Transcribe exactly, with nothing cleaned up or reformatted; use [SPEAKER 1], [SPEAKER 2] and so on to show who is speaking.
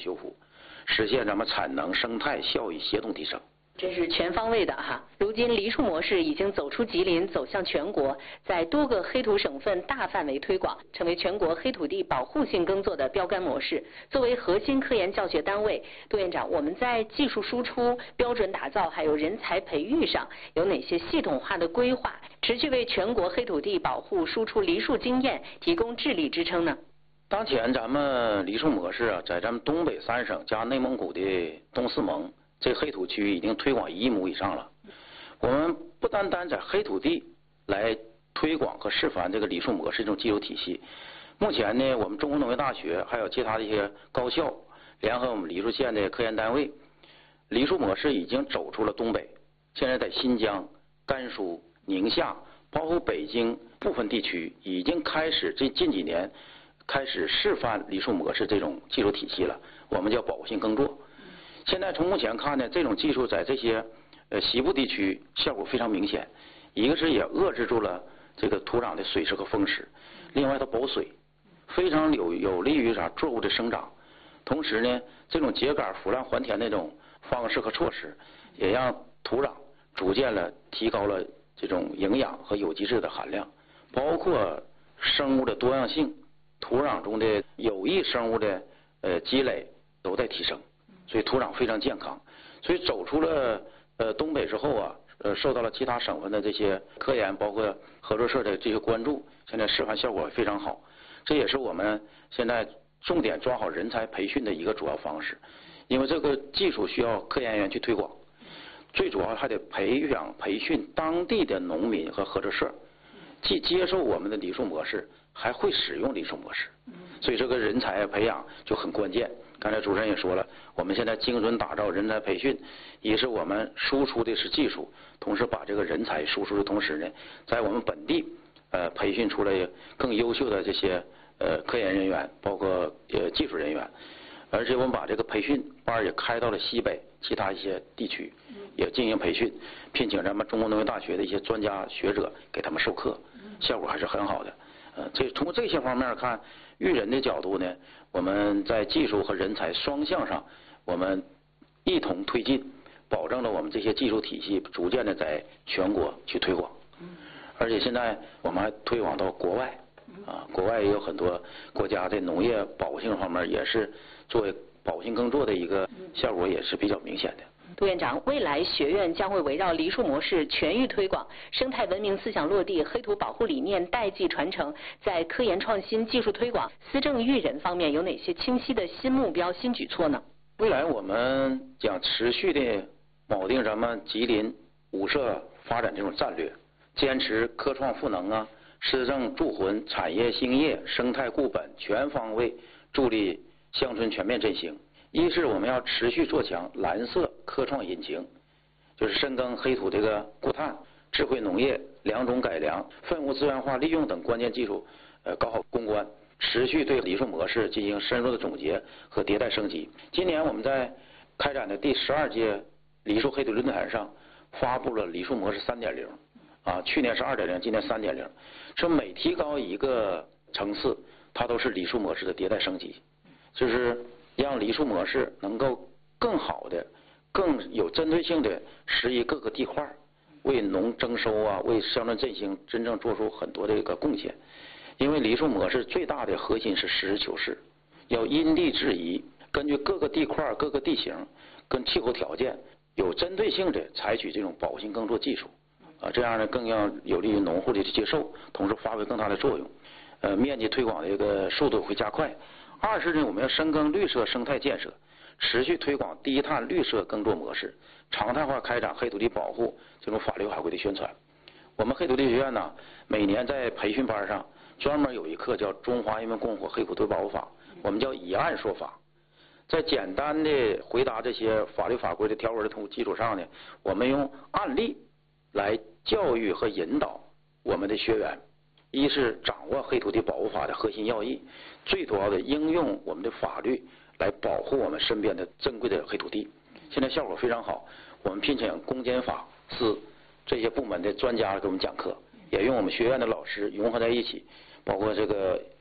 [SPEAKER 1] 修复，实现咱们产能、生态、效益协同提升。
[SPEAKER 2] 这是全方位的哈。如今梨树模式已经走出吉林，走向全国，在多个黑土省份大范围推广，成为全国黑土地保护性耕作的标杆模式。作为核心科研教学单位，杜院长，我们在技术输出、标准打造还有人才培育上有哪些系统化的规划，持续为全国黑土地保护输出梨树经验提供智力支撑呢？
[SPEAKER 1] 当前咱们梨树模式啊，在咱们东北三省加内蒙古的东四盟这黑土区域已经推广一亿亩以上了。我们不单单在黑土地来推广和示范这个梨树模式这种技术体系，目前呢，我们中国农业大学还有其他的一些高校联合我们梨树县的科研单位，梨树模式已经走出了东北，现在在新疆、甘肃、宁夏，包括北京部分地区已经开始这近几年开始示范梨树模式这种技术体系了，我们叫保护性耕作。现在从目前看呢，这种技术在这些呃西部地区效果非常明显。一个是也遏制住了这个土壤的水势和风蚀，另外它保水，非常有有利于啥作物的生长。同时呢，这种秸秆腐烂还田那种方式和措施，也让土壤逐渐了提高了这种营养和有机质的含量，包括生物的多样性，土壤中的有益生物的呃积累都在提升。所以土壤非常健康，所以走出了呃东北之后啊，呃受到了其他省份的这些科研包括合作社的这些关注，现在示范效果非常好。这也是我们现在重点抓好人才培训的一个主要方式，因为这个技术需要科研员去推广，最主要还得培养培训当地的农民和合作社，既接受我们的梨树模式，还会使用梨树模式，所以这个人才培养就很关键。刚才主持人也说了，我们现在精准打造人才培训，一是我们输出的是技术，同时把这个人才输出的同时呢，在我们本地呃培训出来更优秀的这些呃科研人员，包括呃技术人员，而且我们把这个培训班也开到了西北其他一些地区，也进行培训，聘请咱们中国农业大学的一些专家学者给他们授课，效果还是很好的。呃，这从这些方面看，育人的角度呢，我们在技术和人才双向上，我们一同推进，保证了我们这些技术体系逐渐的在全国去推广。而且现在我们还推广到国外，啊，国外也有很多国家在农业保护性方面也是作为保护性耕作的一个效果也是比较明显的。
[SPEAKER 2] 杜院长，未来学院将会围绕梨树模式全域推广、生态文明思想落地、黑土保护理念代际传承，在科研创新、技术推广、思政育人方面有哪些清晰的新目标、新举措呢？
[SPEAKER 1] 未来我们将持续的锚定咱们吉林五社发展这种战略，坚持科创赋能啊、施政助魂、产业兴业、生态固本，全方位助力乡村全面振兴。一是我们要持续做强蓝色科创引擎，就是深耕黑土这个固碳、智慧农业、良种改良、粪物资源化利用等关键技术，呃，搞好攻关，持续对梨树模式进行深入的总结和迭代升级。今年我们在开展的第十二届梨树黑土论坛上发布了梨树模式 三点零， 啊，去年是 二点零， 今年 三点零， 说每提高一个层次，它都是梨树模式的迭代升级，就是让梨树模式能够更好的、更有针对性的适宜各个地块，为农增收啊、为乡村振兴真正做出很多的一个贡献。因为梨树模式最大的核心是实事求是，要因地制宜，根据各个地块、各个地形跟气候条件，有针对性的采取这种保护性耕作技术，啊，这样呢更要有利于农户的接受，同时发挥更大的作用，呃，面积推广的一个速度会加快。二是呢，我们要深耕绿色生态建设，持续推广低碳绿色耕作模式，常态化开展黑土地保护这种法律法规的宣传。我们黑土地学院呢，每年在培训班上专门有一课叫《中华人民共和国黑土地保护法》，我们叫以案说法。在简单的回答这些法律法规的条文的基础上呢，我们用案例来教育和引导我们的学员。一是掌握黑土地保护法的核心要义，最主要的应用我们的法律来保护我们身边的珍贵的黑土地。现在效果非常好，我们聘请公检法司这些部门的专家给我们讲课，也用我们学院的老师融合在一起，包括这个